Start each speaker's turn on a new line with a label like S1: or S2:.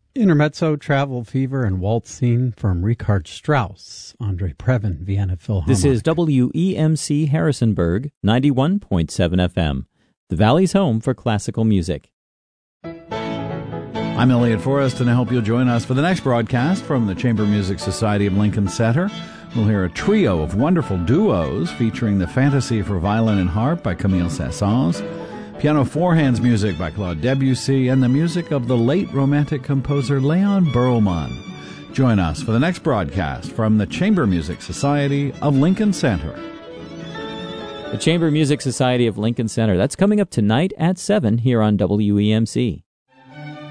S1: Intermezzo, Travel Fever, and Waltz Scene from Richard Strauss, Andre Previn, Vienna Philharmonic.
S2: This is WEMC Harrisonburg, 91.7 FM, the Valley's home for classical music.
S3: I'm Elliot Forrest, and I hope you'll join us for the next broadcast from the Chamber Music Society of Lincoln Center. We'll hear a trio of wonderful duos featuring the Fantasy for Violin and Harp by Camille Saint-Saëns, piano four-hands music by Claude Debussy, and the music of the late Romantic composer Leon Berlman. Join us for the next broadcast from the Chamber Music Society of Lincoln Center.
S2: The Chamber Music Society of Lincoln Center. That's coming up tonight at 7 here on WEMC.